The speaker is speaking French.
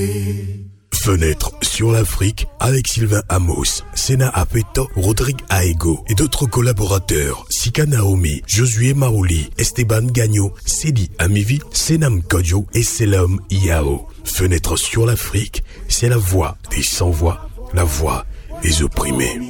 Fenêtre sur l'Afrique avec Sylvain Amos, Sena Apeto, Rodrigue Aego et d'autres collaborateurs, Sika Naomi, Josué Maouli, Esteban Gagno, Sedi Amivi, Senam Kodjo et Selam Iao. Fenêtre sur l'Afrique, c'est la voix des sans-voix, la voix des opprimés.